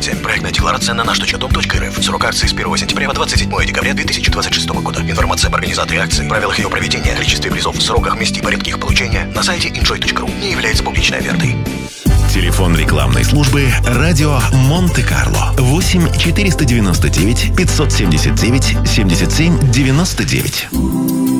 37. Проектная декларация на nаш.дом.рф. Срок акции с 1 сентября по 27 декабря 2026 года. Информация об организации акции, правилах ее проведения, количестве призов, сроках, месте и порядке их получения на сайте enjoy.ru не является публичной офертой. Телефон рекламной службы «Радио Монте-Карло». 8 499 579 77 99.